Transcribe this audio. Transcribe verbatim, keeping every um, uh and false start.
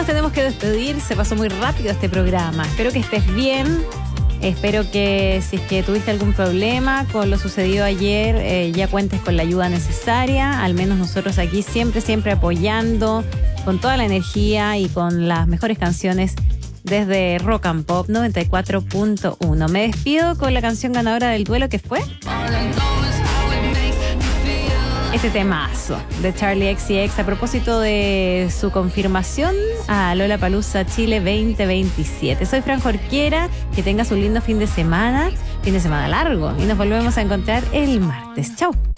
nos tenemos que despedir. Se pasó muy rápido este programa. Espero que estés bien. Espero que si es que tuviste algún problema con lo sucedido ayer, eh, ya cuentes con la ayuda necesaria. Al menos nosotros aquí siempre, siempre apoyando con toda la energía y con las mejores canciones desde Rock and Pop noventa y cuatro punto uno. Me despido con la canción ganadora del duelo, que fue este temazo de Charli X C X a propósito de su confirmación a Lollapalooza Chile veinte veintisiete. Soy Fran Jorquera, que tengas un lindo fin de semana, fin de semana largo, y nos volvemos a encontrar el martes. Chau.